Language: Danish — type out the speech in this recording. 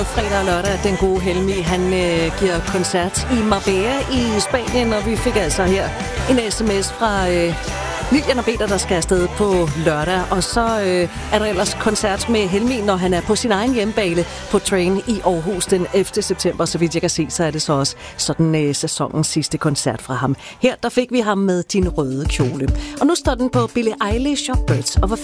Fredag og lørdag, den gode Helmi, han giver koncert i Marbella i Spanien, og vi fik altså her en sms fra Lilian og Peter, der skal afsted på lørdag. Og så er der ellers koncert med Helmi, når han er på sin egen hjemmebane på Train i Aarhus den 11. september. Så vidt jeg kan se, så er det så også sådan sæsonens sidste koncert fra ham. Her der fik vi ham med Din røde kjole. Og nu står den på Billie Eilish og Birds of a